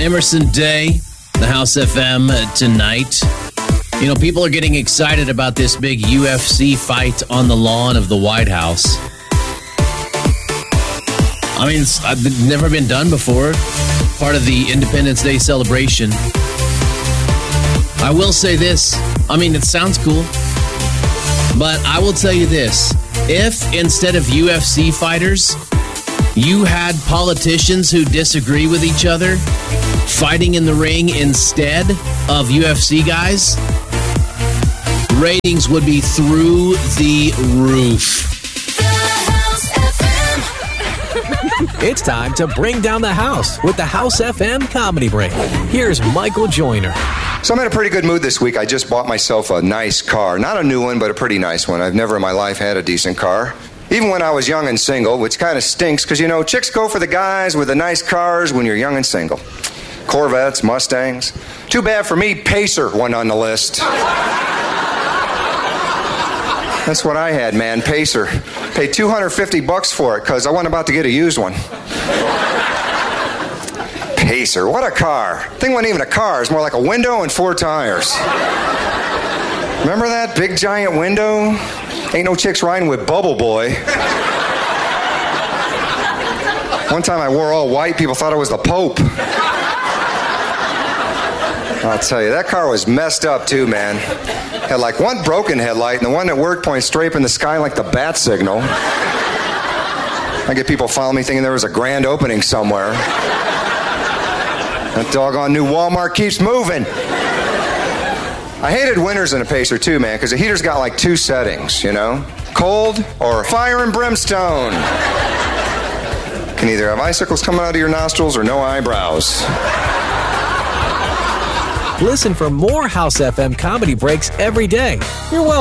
Emerson Day, the House FM tonight. You know, people are getting excited about this big UFC fight on the lawn of the White House. I mean, it's never been done before. Part of the Independence Day celebration. I will say this. I mean, it sounds cool. But I will tell you this. If instead of UFC fighters, you had politicians who disagree with each other fighting in the ring instead of UFC guys, ratings would be through the roof. It's time to bring down the house with the House FM Comedy Break. Here's Michael Joyner. So I'm in a pretty good mood this week. I just bought myself a nice car. Not a new one, but a pretty nice one. I've never in my life had a decent car. Even when I was young and single, which kind of stinks because, you know, chicks go for the guys with the nice cars when you're young and single. Corvettes, Mustangs. Too bad for me, Pacer went on the list. That's what I had, man, Pacer. Paid $250 for it because I wasn't about to get a used one. Pacer, what a car. Thing wasn't even a car. It's more like a window and 4 tires. Remember that big giant window? Ain't no chicks riding with Bubble Boy. One time I wore all white, people thought I was the Pope. I'll tell you, that car was messed up too, man. Had like one broken headlight, and the one that worked pointed straight up in the sky like the bat signal. I get people following me thinking there was a grand opening somewhere. That doggone new Walmart keeps moving. I hated winters in a Pacer too, man, because the heater's got like 2 settings, you know? Cold or fire and brimstone. Can either have icicles coming out of your nostrils or no eyebrows. Listen for more House FM Comedy Breaks every day. You're welcome.